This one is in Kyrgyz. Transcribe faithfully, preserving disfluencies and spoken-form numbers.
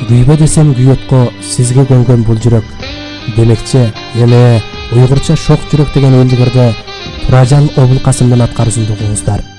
күйбө десем күйөткө сизге көнгөн бул жүрөк. Демекчи, эми уйгурча шок жүрөк деген элдигерде Туражан Обулкасымдын аткаруусун угуңуздар.